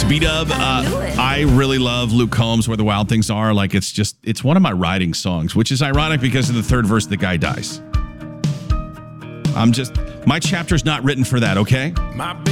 B-Dub, I really love Luke Combs, Where the Wild Things Are. Like, it's one of my writing songs, which is ironic because in the third verse, the guy dies. My chapter's not written for that, okay?